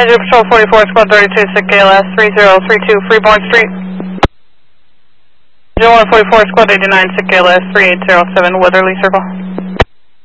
Engine Patrol 44, Squad 32, SIC KLS 3032, Freeborn Street. Engine 144, Squad 89, SIC KLS 3807, Weatherly Circle.